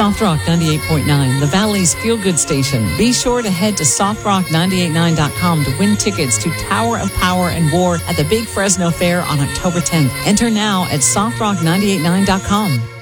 Soft Rock 98.9, the Valley's feel-good station. Be sure to head to softrock989.com to win tickets to Tower of Power and War at the Big Fresno Fair on October 10th. Enter now at softrock989.com.